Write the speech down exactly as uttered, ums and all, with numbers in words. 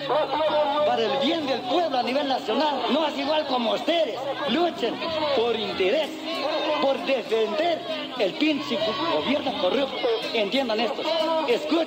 para el bien del pueblo a nivel nacional. No es igual como ustedes. Luchen por interés, por defender el pinche gobierno corrupto. Entiendan esto. Escuchen.